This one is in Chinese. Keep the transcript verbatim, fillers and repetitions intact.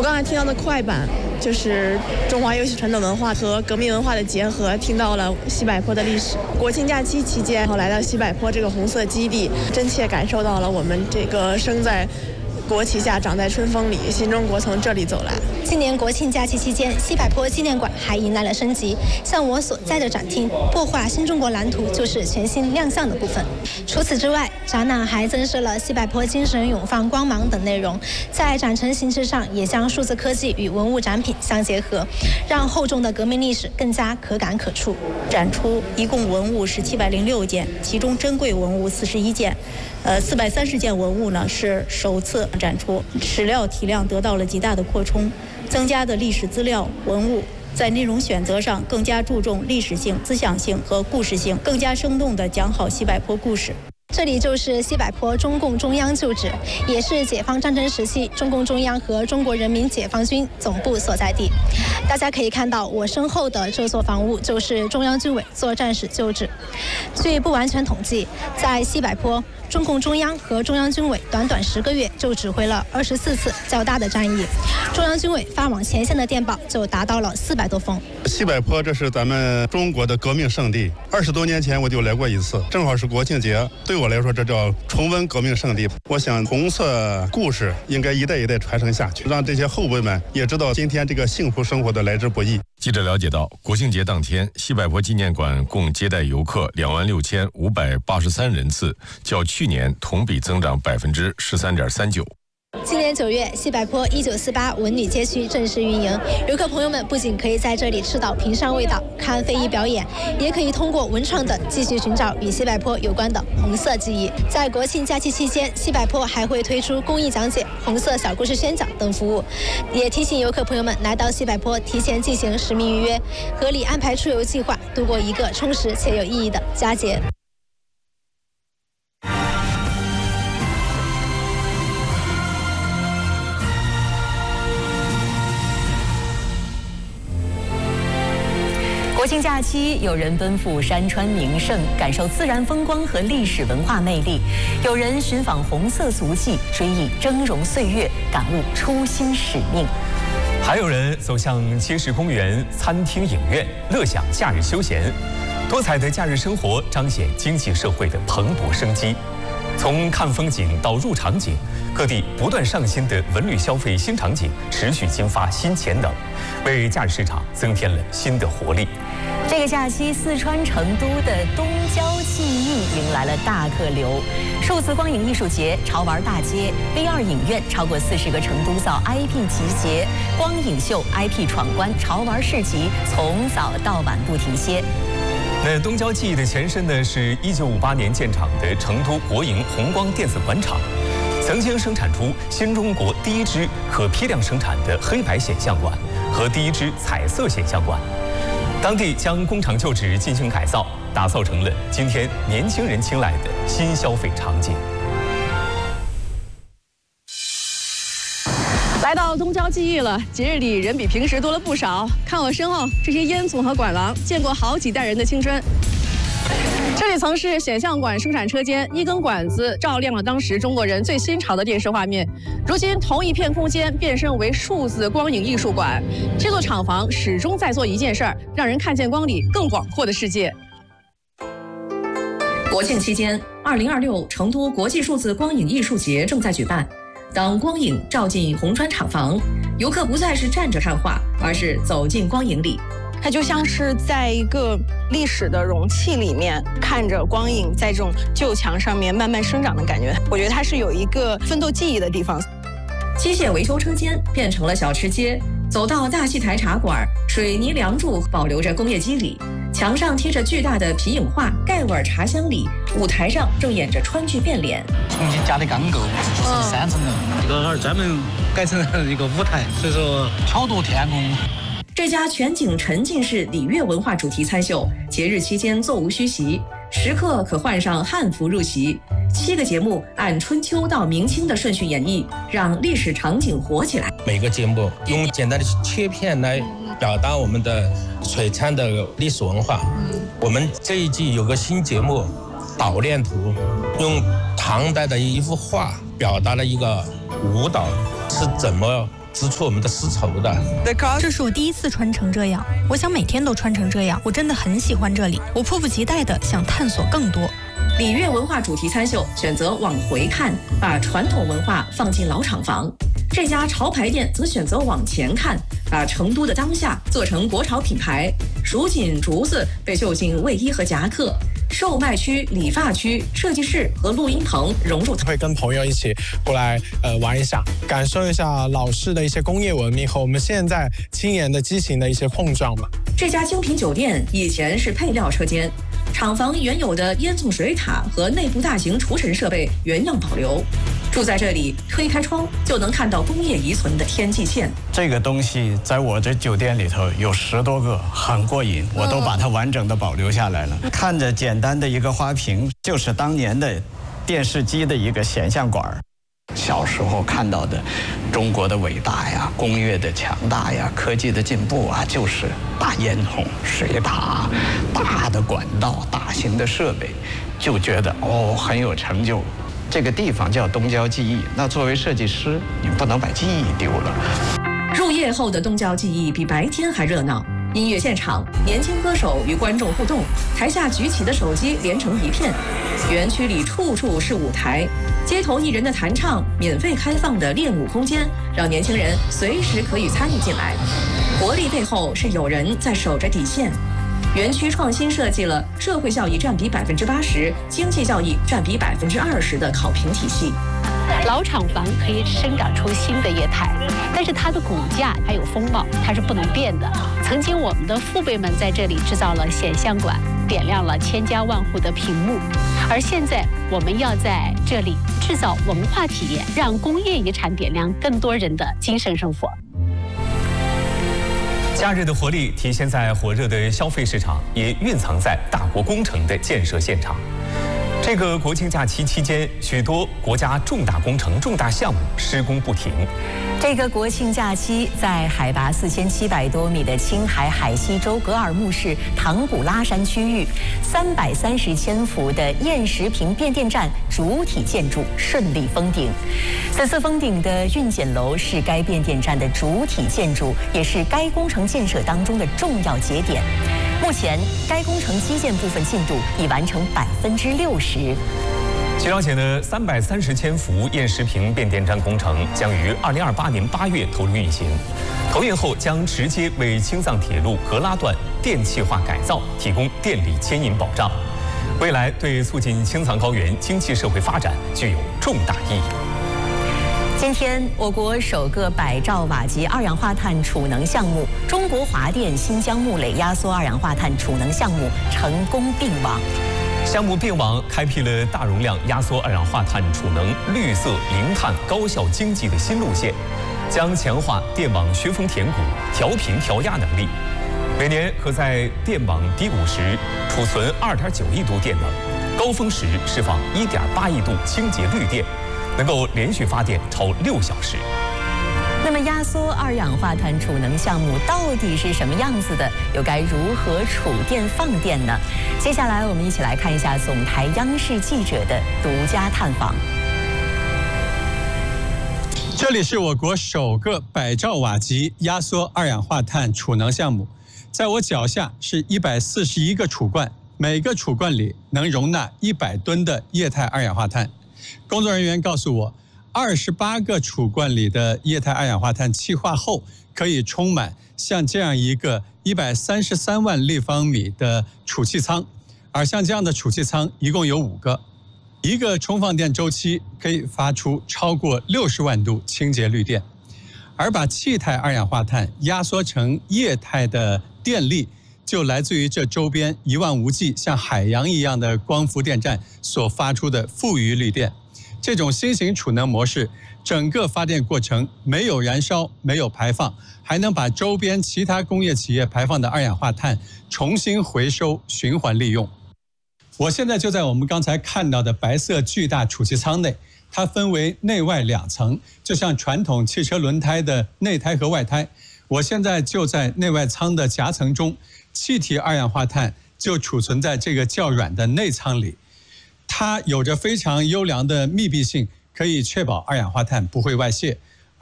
刚才听到的快板就是中华优秀传统文化和革命文化的结合，听到了西柏坡的历史。国庆假期期间，然后来到西柏坡这个红色基地，真切感受到了我们这个生在国旗下长在春风里，新中国从这里走来。 今年国庆假期期间，西柏坡纪念馆还迎来了升级，像我所在的展厅“擘画新中国蓝图”就是全新亮相的部分。除此之外，展览还增设了西柏坡精神永放光芒等内容，在展陈形式上也将数字科技与文物展品相结合，让厚重的革命历史更加可感可触。 展出一共文物是七百零六件，其中珍贵文物四十一件，呃，四百三十件文物呢是首次展出，史料体量得到了极大的扩充，增加的历史资料文物在内容选择上更加注重历史性、思想性和故事性，更加生动地讲好西柏坡故事。 这里就是西柏坡中共中央旧址，也是解放战争时期中共中央和中国人民解放军总部所在地。大家可以看到，我身后的这座房屋就是中央军委作战室旧址。据不完全统计，在西柏坡，中共中央和中央军委短短十个月就指挥了二十四次较大的战役，中央军委发往前线的电报就达到了四百多封。 西柏坡这是咱们中国的革命圣地，二十多年前我就来过一次，正好是国庆节，对我来说这叫重温革命圣地。我想红色故事应该一代一代传承下去，让这些后辈们也知道今天这个幸福生活的来之不易。 记者了解到，国庆节当天，西柏坡纪念馆共接待游客两万六千五百八十三人次，较去年同比增长百分之十三点三九。 今年九月，西柏坡一九四八文旅街区正式运营，游客朋友们不仅可以在这里吃到平山味道、看非遗表演，也可以通过文创等继续寻找与西柏坡有关的红色记忆。在国庆假期期间，西柏坡还会推出公益讲解、红色小故事宣讲等服务，也提醒游客朋友们来到西柏坡提前进行实名预约，合理安排出游计划，度过一个充实且有意义的佳节。 国庆假期，有人奔赴山川名胜，感受自然风光和历史文化魅力；有人寻访红色足迹，追忆峥嵘岁月，感悟初心使命； 还有人走向街市、公园、餐厅、影院，乐享假日休闲。多彩的假日生活彰显经济社会的蓬勃生机。从看风景到入场景，各地不断上新的文旅消费新场景持续激发新潜能，为假日市场增添了新的活力。 这个假期，四川成都的东郊记忆迎来了大客流，数字光影艺术节、潮玩大街、V R 影院，超过四十个成都造 I P 集结，光影秀、I P 闯关、潮玩市集从早到晚不停歇。 那东郊记忆的前身呢，是一九五八年建厂的成都国营红光电子管厂，曾经生产出新中国第一支可批量生产的黑白显像管和第一支彩色显像管。当地将工厂旧址进行改造，打造成了今天年轻人青睐的新消费场景。 来到东郊记忆了，节日里人比平时多了不少。看我身后这些烟囱和管廊，见过好几代人的青春。这里曾是显像管生产车间，一根管子照亮了当时中国人最新潮的电视画面。如今，同一片空间变身为数字光影艺术馆。这座厂房始终在做一件事儿，让人看见光里更广阔的世界。 国庆期间，二零二六成都国际数字光影艺术节正在举办。当光影照进红砖厂房，游客不再是站着看画，而是走进光影里。 它就像是在一个历史的容器里面，看着光影在这种旧墙上面慢慢生长的感觉。我觉得它是有一个奋斗记忆的地方。 机械维修车间变成了小吃街，走到大戏台茶馆，水泥梁柱保留着工业肌理，墙上贴着巨大的皮影画，盖碗茶香里，舞台上正演着川剧变脸。 重新加的钢构，是三层楼，这个专门改成了一个舞台，所以说巧夺天工。 这家全景沉浸式礼乐文化主题餐秀，节日期间座无虚席，食客可换上汉服入席。七个节目按春秋到明清的顺序演绎，让历史场景活起来。 每个节目用简单的切片来表达我们的璀璨的历史文化。我们这一季有个新节目《捣练图》，用唐代的一幅画表达了一个舞蹈是怎么织出我们的丝绸的。 这是我第一次穿成这样，我想每天都穿成这样。我真的很喜欢这里，我迫不及待地想探索更多。 礼乐文化主题参秀选择往回看，把传统文化放进老厂房。这家潮牌店则选择往前看，把成都的当下做成国潮品牌。蜀锦竹子被绣进卫衣和夹克，售卖区、理发区、设计室和录音棚融入。 会跟朋友一起过来呃玩一下，感受一下老式的一些工业文明和我们现在轻研的机型的一些碰撞吧。 这家精品酒店以前是配料车间，厂房原有的烟囱水塔和内部大型除尘设备原样保留。住在这里，推开窗就能看到工业遗存的天际线。 这个东西在我这酒店里头有十多个，很过瘾，我都把它完整的保留下来了。看着简单的一个花瓶，就是当年的电视机的一个显像管。小时候看到的中国的伟大呀，工业的强大呀，科技的进步啊，就是大烟囱、水塔、大的管道、大型的设备，就觉得哦很有成就。这个地方叫东郊记忆，那作为设计师，你不能把记忆丢了。 入夜后的东郊记忆比白天还热闹。音乐现场，年轻歌手与观众互动，台下举起的手机连成一片。园区里处处是舞台，街头艺人的弹唱，免费开放的练舞空间，让年轻人随时可以参与进来。活力背后是有人在守着底线。园区创新设计了社会效益占比百分之八十、经济效益占比百分之二十的考评体系。 老厂房可以生长出新的业态，但是它的骨架还有风貌，它是不能变的。曾经我们的父辈们在这里制造了显像管，点亮了千家万户的屏幕，而现在我们要在这里制造文化体验，让工业遗产点亮更多人的精神生活。 假日的活力体现在火热的消费市场，也蕴藏在大国工程的建设现场。这个国庆假期期间，许多国家重大工程、重大项目施工不停。 这个国庆假期，在海拔四千七百多米的青海海西州格尔木市唐古拉山区域，三百三十千伏的燕石坪变电站主体建筑顺利封顶。此次封顶的运检楼是该变电站的主体建筑，也是该工程建设当中的重要节点。目前，该工程基建部分进度已完成百分之六十。 据了解呢，三百三十千伏燕石坪变电站工程将于二零二八年八月投入运行。投运后将直接为青藏铁路格拉段电气化改造提供电力牵引保障，未来对促进青藏高原经济社会发展具有重大意义。 今天，我国首个百兆瓦级二氧化碳储能项目——中国华电新疆木垒压缩二氧化碳储能项目成功并网。 项目并网开辟了大容量压缩二氧化碳储能绿色零碳高效经济的新路线，将强化电网削峰填谷、调频调压能力，每年可在电网低谷时储存二点九亿度电能，高峰时释放一点八亿度清洁绿电，能够连续发电超六小时。 那么，压缩二氧化碳储能项目到底是什么样子的？又该如何储电放电呢？接下来，我们一起来看一下总台央视记者的独家探访。 这里是我国首个百兆瓦级压缩二氧化碳储能项目，在我脚下是一百四十一个储罐，每个储罐里能容纳一百吨的液态二氧化碳。工作人员告诉我，二十八个储罐里的液态二氧化碳气化后，可以充满像这样一个一百三十三万立方米的储气舱，而像这样的储气舱一共有五个，一个充放电周期可以发出超过六十万度清洁绿电，而把气态二氧化碳压缩成液态的电力，就来自于这周边一望无际、像海洋一样的光伏电站所发出的富余绿电。这种新型储能模式，整个发电过程没有燃烧，没有排放，还能把周边其他工业企业排放的二氧化碳重新回收、循环利用。我现在就在我们刚才看到的白色巨大储气舱内，它分为内外两层，就像传统汽车轮胎的内胎和外胎。我现在就在内外舱的夹层中，气体二氧化碳就储存在这个较软的内舱里。它有着非常优良的密闭性，可以确保二氧化碳不会外泄。